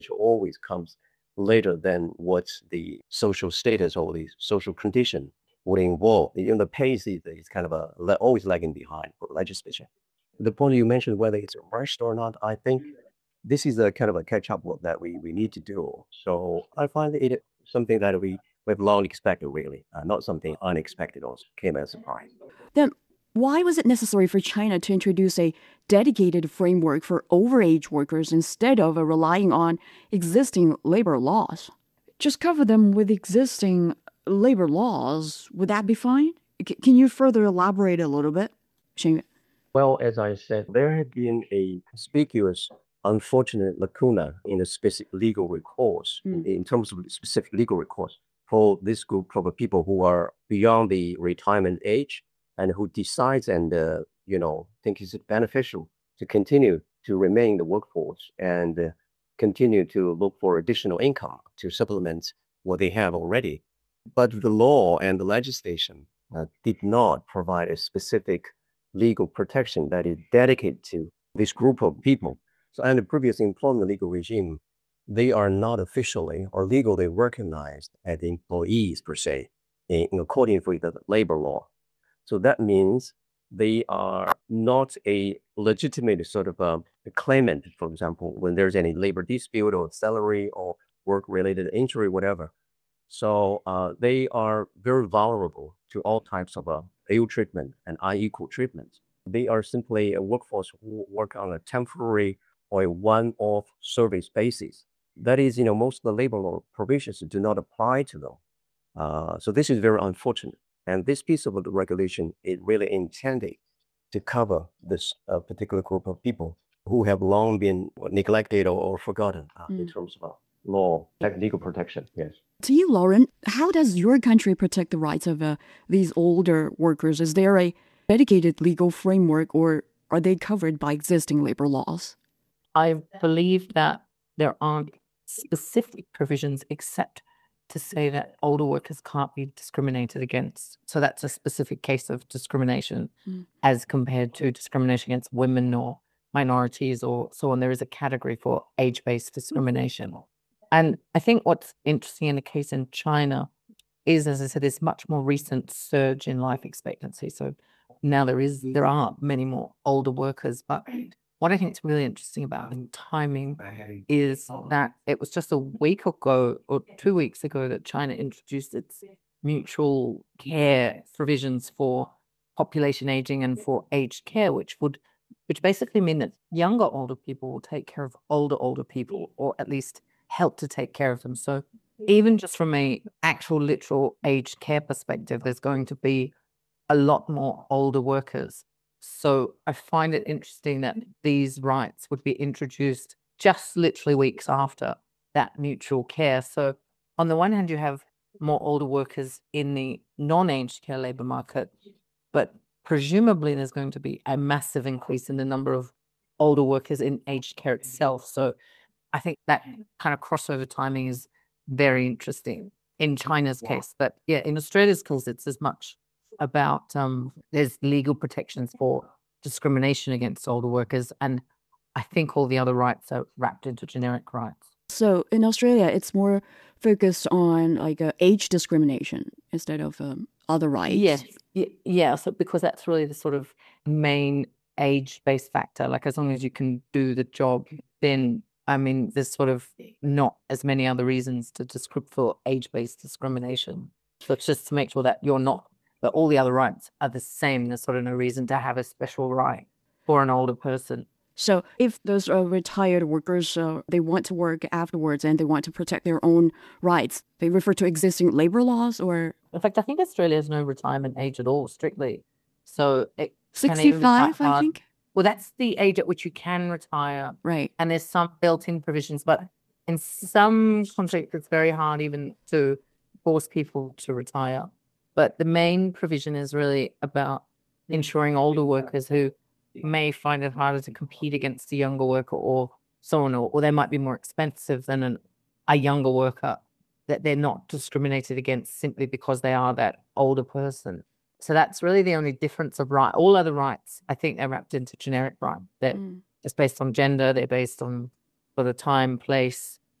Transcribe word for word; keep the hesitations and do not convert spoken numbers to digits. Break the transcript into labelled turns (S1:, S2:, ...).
S1: which always comes later than what the social status or the social condition would involve. You know, the pace is, is kind of a le- always lagging behind for legislation. The point you mentioned, whether it's rushed or not, I think this is a kind of a catch-up work that we we need to do. So I find it something that we we've long expected, really, uh, not something unexpected or came as a surprise.
S2: Then why was it necessary for China to introduce a dedicated framework for overage workers instead of uh, relying on existing labor laws? Just cover them with existing labor laws. Would that be fine? C- can you further elaborate a little bit? Xing
S1: Well, as I said, there had been a conspicuous, unfortunate lacuna in the specific legal recourse, in,
S2: Mm.
S1: in terms of specific legal recourse for this group of people who are beyond the retirement age and who decides and, uh, you know, think it's beneficial to continue to remain in the workforce and uh, continue to look for additional income to supplement what they have already. But the law and the legislation uh, did not provide a specific legal protection that is dedicated to this group of people. So, under previous employment legal regime, they are not officially or legally recognized as employees per se, in, in accordance with the labor law. So that means they are not a legitimate sort of um, claimant, for example, when there's any labor dispute or salary or work-related injury, whatever. So uh, they are very vulnerable to all types of uh, ill treatment and unequal treatment. They are simply a workforce who work on a temporary or a one-off service basis. That is, you know, most of the labor law provisions do not apply to them. Uh, so this is very unfortunate. And this piece of the regulation is really intended to cover this uh, particular group of people who have long been neglected or, or forgotten uh, in
S2: Mm.
S1: terms of uh, law, like legal protection. Yes.
S2: To you, Lauren, how does your country protect the rights of uh, these older workers? Is there a dedicated legal framework or are they covered by existing labor laws?
S3: I believe that there aren't specific provisions except to say that older workers can't be discriminated against. So that's a specific case of discrimination
S2: Mm.
S3: as compared to discrimination against women or minorities or so on. There is a category for age-based discrimination. And I think what's interesting in the case in China is, as I said, this much more recent surge in life expectancy. So now there is, there are many more older workers. But what I think is really interesting about the timing is that it was just a week ago or two weeks ago that China introduced its mutual care provisions for population aging and for aged care, which would, which basically mean that younger older people will take care of older older people, or at least help to take care of them. So even just from a actual literal aged care perspective, there's going to be a lot more older workers. So I find it interesting that these rights would be introduced just literally weeks after that mutual care. So on the one hand, you have more older workers in the non-aged care labor market, but presumably there's going to be a massive increase in the number of older workers in aged care itself. So I think that kind of crossover timing is very interesting in China's case. But yeah, in Australia's case, it's as much about um, there's legal protections for discrimination against older workers. And I think all the other rights are wrapped into generic rights.
S2: So in Australia, it's more focused on like uh, age discrimination instead of um, other rights.
S3: Yes. Y- Yeah. So because that's really the sort of main age-based factor. Like as long as you can do the job, then I mean, there's sort of not as many other reasons to discriminate for age-based discrimination. So it's just to make sure that you're not, but all the other rights are the same. There's sort of no reason to have a special right for an older person.
S2: So if those uh, retired workers, uh, they want to work afterwards and they want to protect their own rights, they refer to existing labor laws or
S3: In fact, I think Australia has no retirement age at all, strictly. So it can even be quite
S2: sixty-five, I
S3: hard.
S2: think.
S3: Well, that's the age at which you can retire.
S2: Right.
S3: And there's some built-in provisions, but in some contexts, it's very hard even to force people to retire. But the main provision is really about ensuring older workers who may find it harder to compete against a younger worker or so on, or, or they might be more expensive than an, a younger worker, that they're not discriminated against simply because they are that older person. So that's really the only difference of right. All other rights, I think they're wrapped into generic right. That
S2: Mm.
S3: it's based on gender, they're based on sort of time, place,